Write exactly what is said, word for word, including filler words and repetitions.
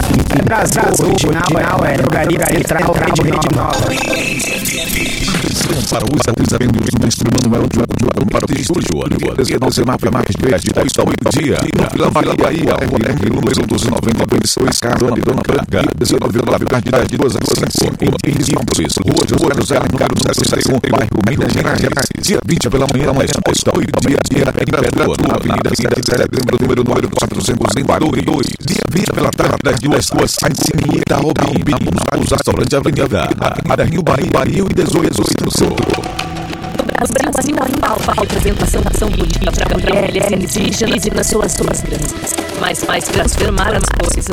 Em Brasil, original é drogaria central, rede nova. Para os atendimentos do instrumento número de um para o estúdio, dezenove C M A P, marcas de verde, oito ao meio-dia, no Vila Bahia, o número dos noventa e dois, Carona de Dona Branca, dezenove vírgula nove, de duas a cinco, em Lisboa, Rua José José, número sessenta e um, bairro Minas Gerais, dia vinte pela manhã, mais oito ao meio-dia, em Pedrador, na Avenida sete de Setembro, número número quatrocentos e quarenta e dois, dia vinte pela tarde, das duas ruas, em Itaobim, vamos ao restaurante Avenida, Avenida Rio Bahia, Rio e dezoito, no centro. O Brasil ainda falta representação política para mulheres indígenas e pessoas trans. Mas, mas transformar as coisas